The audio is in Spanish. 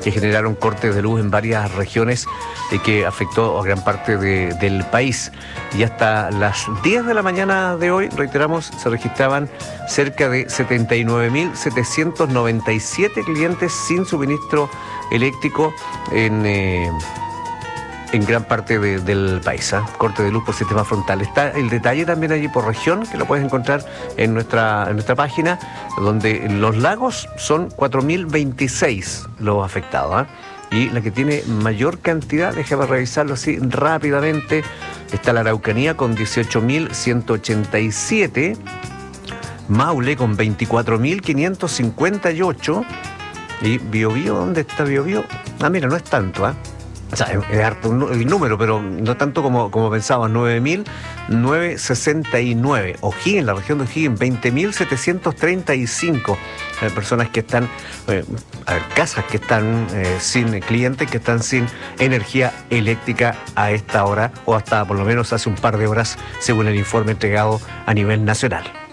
que generaron cortes de luz en varias regiones y que afectó a gran parte del país. Y hasta las 10 de la mañana de hoy, reiteramos, se registraban cerca de 79.797 clientes sin suministro eléctrico en gran parte del país, ¿eh? Corte de luz por sistema frontal. Está el detalle también allí por región, que lo puedes encontrar en nuestra página, donde los lagos son 4.026 los afectados, ¿eh? Y la que tiene mayor cantidad, déjame revisarlo así rápidamente, está la Araucanía con 18.187, Maule con 24.558 y Biobío, ¿dónde está Biobío? Ah, mira, no es tanto, ¿eh? O sea, es harto el número, pero no tanto como pensaba, 9.969. O'Higgins, la región de O'Higgins, 20.735 personas que están, casas que están sin clientes, que están sin energía eléctrica a esta hora, o hasta por lo menos hace un par de horas, según el informe entregado a nivel nacional.